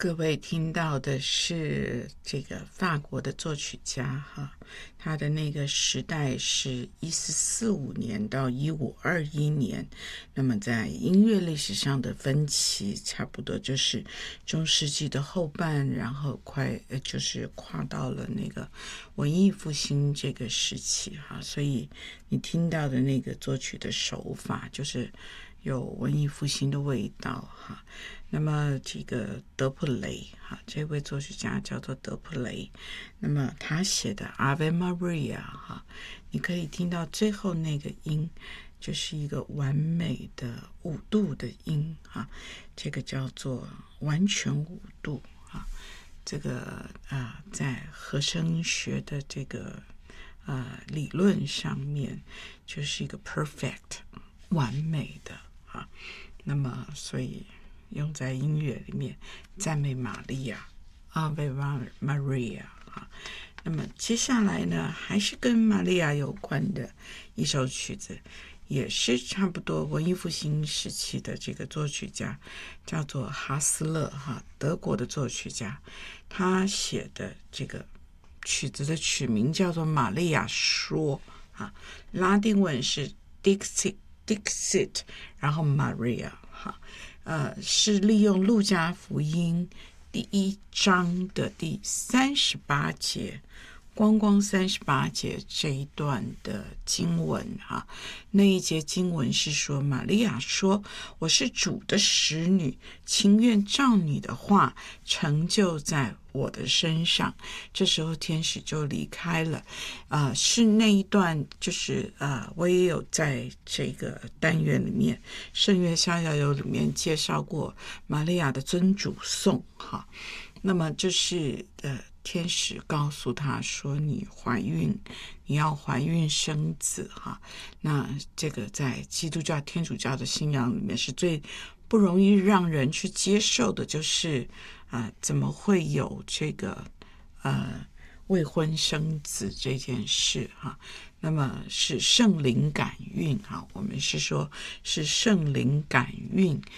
各位听到的是这个法国的作曲家他的那个时代是1445年到1521年，那么在音乐历史上的分歧差不多就是中世纪的后半，然后就是跨到了那个文艺复兴这个时期所以你听到的那个作曲的手法就是有文艺复兴的味道那么这个德普雷这位作曲家叫做德普雷，那么他写的 Ave Maria 你可以听到最后那个音就是一个完美的5度的音这个叫做完全5度这个在和声学的这个理论上面就是一个 perfect 完美的那么所以用在音乐里面赞美玛利亚 Ave Maria 那么接下来呢还是跟玛利亚有关的一首曲子，也是差不多文艺复兴时期的这个作曲家叫做哈斯勒德国的作曲家，他写的这个曲子的曲名叫做玛利亚说拉丁文是 Dixit 然后 Maria是利用路加福音第1章的第38节光38节这一段的经文那一节经文是说，玛利亚说，我是主的使女，情愿照你的话成就在我的身上。这时候天使就离开了是那一段就是我也有在这个单元里面圣乐逍遥游里面介绍过玛利亚的尊主颂那么就是天使告诉他说你要怀孕生子那这个在基督教天主教的信仰里面是最不容易让人去接受的，就是怎么会有这个未婚生子这件事那么是圣灵感孕我们是说是圣灵感孕